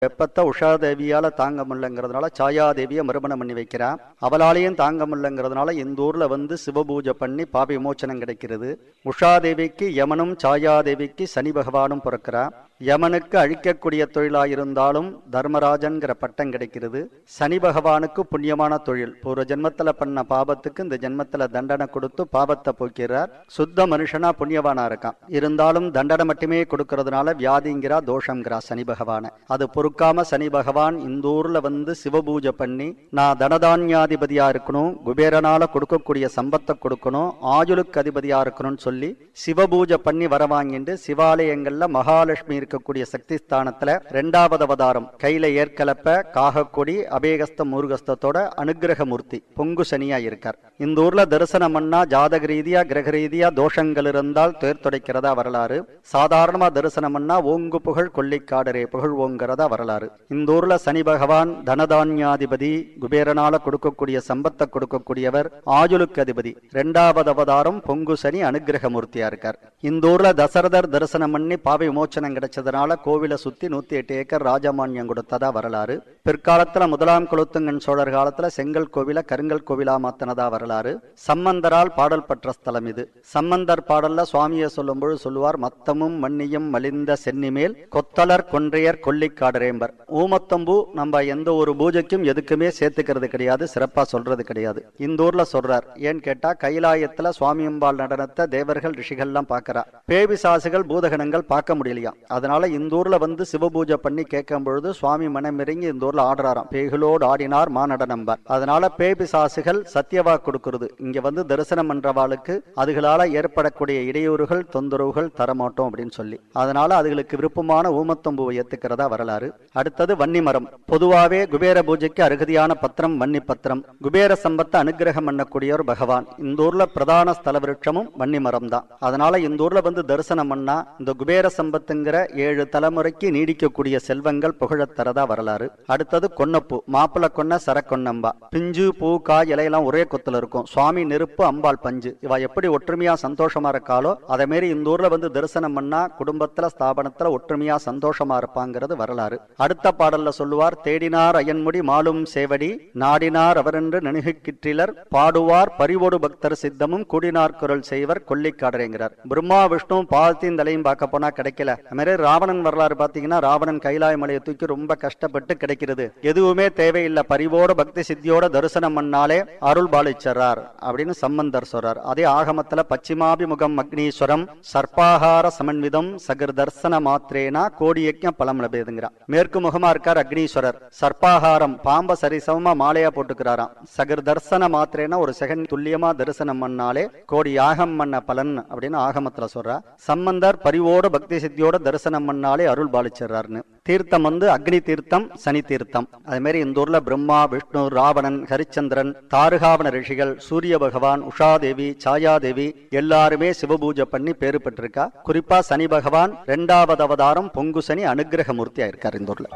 வெப்பத்தை உஷாதேவியால தாங்க முடியலங்கிறதுனால சாயாதேவியை மறுமணம் பண்ணி வைக்கிறான். அவளாலையும் தாங்க முடியலங்கிறதுனால இந்த ஊர்ல வந்து சிவபூஜை பண்ணி பாப விமோச்சனம் கிடைக்கிறது. உஷாதேவிக்கு யமனும் சாயாதேவிக்கு சனி பகவானும் பிறக்கிறான். யமனுக்கு அழிக்கக்கூடிய தொழிலாயிருந்தாலும் தர்மராஜன்கிற பட்டம் கிடைக்கிறது. சனி பகவானுக்கு புண்ணியமான தொழில். ஒரு ஜென்மத்துல பண்ண பாபத்துக்கு இந்த ஜென்மத்துல தண்டனை கொடுத்து பாபத்தை போக்கிறார். சுத்த மனுஷனா புண்ணியவானா இருக்கான். இருந்தாலும் தண்டனை மட்டுமே கொடுக்கறதுனால வியாதிங்கிறா தோஷங்கிறா சனி பகவான. அது பொறுக்காம சனி பகவான் இந்த ஊர்ல வந்து சிவபூஜை பண்ணி நான் தனதான்யாதிபதியா இருக்கணும், குபேரனால கொடுக்கக்கூடிய சம்பத்தை கொடுக்கணும், ஆயுளுக்கு அதிபதியா இருக்கணும்னு சொல்லி சிவபூஜை பண்ணி வரவாங்கிட்டு சிவாலயங்கள்ல மகாலட்சுமி இருக்கக்கூடிய சக்தி ஸ்தானத்துல 2வது அவதாரம் கையில ஏற்கலப்ப காகக்கொடி அபேகஸ்த முருகஸ்தத்தோட அனுகிரக மூர்த்தி பொங்கு சனியா இருக்கார். இந்த ஊர்ல தரிசனம் பண்ணா ஜாதக ரீதியா கிரக ரீதியா தோஷங்கள் இருந்தால் துயர்த்துடைக்கிறதா வரலாறு. சாதாரணமா தரிசனம் பண்ணா ஓங்கு புகழ் கொல்லிக்காடரே புகழ் ஓங்கிறதா வரலாறு. இந்த ஊர்ல சனி பகவான் தனதான்யாதிபதி, குபேரனால கொடுக்கக்கூடிய சம்பத்தை கொடுக்கக்கூடியவர், ஆயுளுக்கு அதிபதி. 2வது அவதாரம் பொங்கு சனி அனுகிரக மூர்த்தியா இருக்கார். இந்த ஊர்ல தசரதர் தரிசனம் பண்ணி பாவை விமோச்சனம் கிடைச்சதுனால கோவிலை சுத்தி 108 ஏக்கர் ராஜமானியம் கொடுத்ததா வரலாறு. பிற்காலத்துல முதலாம் குலோத்துங்கன் சோழர் காலத்துல செங்கல் கோவில கருங்கல் கோவிலா மாத்தினதா வரலாறு. சம்பந்தரால் பாடல் பெற்ற ஸ்தலம் இது. சம்பந்தர் பாடல்ல சுவாமியை சொல்லும்போது சொல்லுவார், மத்தமும் மண்ணியும் மலிந்த சென்னிமேல் கொத்தலர் கொன்றையர் கொல்லிக்காடரேம்பர். ஊமத்தம்பூ நம்ம எந்த ஒரு பூஜைக்கும் எதுக்குமே சேர்த்துக்கிறது கிடையாது, சிறப்பா சொல்றது கிடையாது. இந்த ஊர்ல சொல்றார். ஏன்னு கேட்டா கைலாயத்துல சுவாமியம்பாள் நடனத்தை தேவர்கள் ரிஷிகள்லாம் பார்க்கறா. பேபிசாசுகள் பூதகணங்கள் பார்க்க முடியலையா. அதனால இந்த ஊர்ல வந்து சிவபூஜை பண்ணி கேட்கும் பொழுது சுவாமி மனமிறங்கி இந்த ஊர்ல ஆடுறாராம். பேய்களோடு ஆடினார் மாநடனம்பார். அதனால பேபிசாசுகள் சத்தியவா கொடுக்கிறது. இங்க வந்து தரிசனம் பண்றவாளுக்கு அதுகளால ஏற்படக்கூடிய இடையூறுகள் தொந்தரவுகள் தரமாட்டோம் அப்படின்னு சொல்லி, அதனால அதுகளுக்கு விருப்பமான ஊமத்தம்பூவை ஏத்துக்கிறதா வரலாறு. அடுத்தது வன்னிமரம். பொதுவாவே குபேர பூஜைக்கு அருகதியான பத்திரம் வன்னி பத்திரம். குபேர சம்பத்தை அனுகிரகம் பண்ணக்கூடியவர் பகவான். இந்த ஊர்ல பிரதான ஸ்தல விருட்சமும் வன்னிமரம் தான். அதனால இந்த ஊர்ல வந்து தரிசனம் பண்ணா இந்த குபேர சம்பத்துங்கிற 7 தலைமுறைக்கு நீடிக்கக்கூடிய செல்வங்கள் புகழத்தரதா வரலாறு. அடுத்தது கொன்னப்பூ. மாப்பிள்ள கொன்ன சரக்கொன்னம்பா. பிஞ்சு பூ காய் இலையெல்லாம் ஒரே கொத்துல இருக்கும். சுவாமி நெருப்பு, அம்பாள் பஞ்சு. இவ எப்படி ஒற்றுமையா சந்தோஷமா இருக்காளோ அதே மாதிரி இந்த ஊர்ல வந்து தரிசனம் பண்ணா குடும்பத்துல ஸ்தாபனத்துல ஒற்றுமையா சந்தோஷமா இருப்பாங்கிறது வரலாறு. அடுத்த பாடல்ல சொல்லுவார், தேடினார் அயன்முடி மாலும் சேவடி நாடினார் அவரென்று நணுகிற்றிலர் பாடுவார் பரிவோடு பக்தர் சித்தமும் கூடினார் குரல் செய்வர் கொல்லிக்காடரேங்கிறார். பிரம்மா விஷ்ணு பாதத்தின் தலையும் பார்க்க போனா கிடைக்கல. அதுமாதிரி ராவணன் வரலாறு பாத்தீங்கன்னா ராவணன் கைலாய மலையை தூக்கி ரொம்ப கஷ்டப்பட்டு கிடைக்கிறது. எதுவுமே தேவையில்லை, பரிவோட பக்தி சித்தியோட தரிசனம் பண்ணாலே அருள் பாலிச்சரார் அப்படின்னு சம்பந்தர் சொல்றார். அதே ஆகமத்துல பச்சிமாபிமுகம் அக்னீஸ்வரம் சர்ப்பாகார சமன்விதம் சகர் தர்சன மாத்திரேனா கோடி யஜ்ஞ பலம் லபேதுங்கிறார். மேற்கு முகமா இருக்கார் அக்னீஸ்வரர். சர்ப்பாகாரம் பாம்ப சரிசமமா மாலையா போட்டுக்கிறாராம். சகர் தர்சன மாத்திரேனா ஒரு செகண்ட் துல்லியமா தரிசனம் பண்ணாலே கோடி யாகம் பண்ண பலன் அப்படின்னு ஆகமத்துல சொல்றார். சம்பந்தர் பரிவோட பக்தி சித்தியோட தரிசனம் பண்ணாலே அருள் பாலிச்சர்றார்னு. தீர்த்தம் வந்து அக்னி தீர்த்தம், சனி தீர்த்தம். அதே மாதிரி இந்த ஊர்ல பிரம்மா விஷ்ணு ராவணன் ஹரிச்சந்திரன் தாருகாவன ரிஷிகள் சூரிய பகவான் உஷாதேவி சாயாதேவி எல்லாருமே சிவபூஜை பண்ணி பேரு பெற்றிருக்கா. குறிப்பா சனி பகவான் 2வது அவதாரம் பொங்கு சனி அனுகிரக மூர்த்தியா இருக்கார் இந்த ஊர்ல.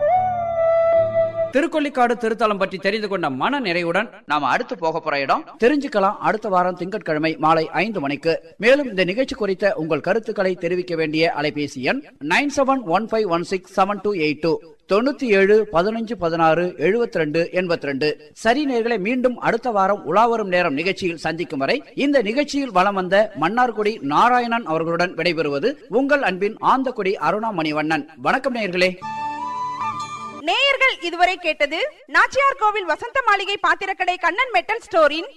திருக்கொல்லிக்காடு திருத்தலம் பற்றி தெரிந்து கொண்ட மன நிறைவுடன் நாம அடுத்து போக போற இடம் தெரிஞ்சுக்கலாம் அடுத்த வாரம் திங்கட்கிழமை மாலை 5 மணிக்கு. மேலும் இந்த நிகழ்ச்சி குறித்த உங்கள் கருத்துக்களை தெரிவிக்க வேண்டிய அலைபேசி எண் 9715167282 97 15 16 72 82. சரி நேயர்களே, மீண்டும் அடுத்த வாரம் உலாவரும் நேரம் நிகழ்ச்சியில் சந்திக்கும் வரை இந்த நிகழ்ச்சியில் வலம் வந்த மன்னார்குடி நாராயணன் அவர்களுடன் விடைபெறுவது உங்கள் அன்பின் ஆந்தக்குடி அருணா மணிவண்ணன். வணக்கம் நேயர்களே. நேயர்கள் இதுவரை கேட்டது நாச்சியார் கோவில் வசந்த மாளிகை பாத்திரக்கடை கண்ணன் மெட்டல் ஸ்டோரின்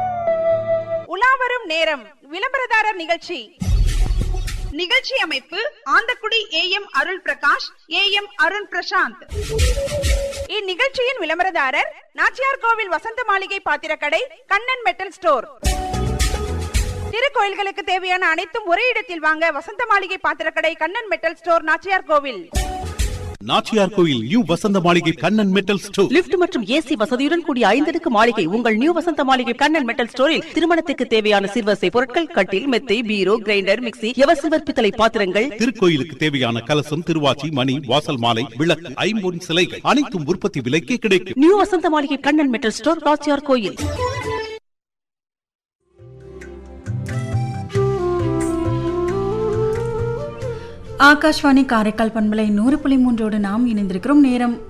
உலாவரும் நேரம் விளம்பரதாரர் நிகழ்ச்சி. நிகழ்ச்சி அமைப்பு Anthakudi AM Arul Prakash, AM Arun Prashanth. இந்நிகழ்ச்சியின் விளம்பரதாரர் நாச்சியார் கோவில் வசந்த மாளிகை பாத்திரக்கடை கண்ணன் மெட்டல் ஸ்டோர். திருக்கோயில்களுக்கு தேவையான அனைத்தும் ஒரே இடத்தில் வாங்க வசந்த மாளிகை பாத்திரக்கடை கண்ணன் மெட்டல் ஸ்டோர், நாச்சியார் கோவில். நாச்சியார் கோயில் நியூ வசந்த மாளிகை கண்ணன் மெட்டல் ஸ்டோர். லிப்ட் மற்றும் ஏசி வசதியுடன் கூடிய 5 அடுக்கு மாளிகை உங்கள் நியூ வசந்த மாளிகை கண்ணன் மெட்டல் ஸ்டோரில் திருமணத்துக்கு தேவையான சிறுவசை பொருட்கள், கட்டில், மெத்தை, பீரோ, கிரைண்டர், மிக்ஸி, எவசில்வர் பித்தளை பாத்திரங்கள், திருக்கோயிலுக்கு தேவையான கலசம், திருவாச்சி, மணி, வாசல் மாலை, விளக்கு, ஐம்பொன் சிலைகள் அனைத்தும் உற்பத்தி விலைக்கே கிடைக்கும். நியூ வசந்த மாளிகை கண்ணன் மெட்டல் ஸ்டோர், நாச்சியார் கோயில். ஆகாஷ்வாணி காரைக்கால் பண்பலை 100.3 நாம் இணைந்திருக்கிறோம். நேரம்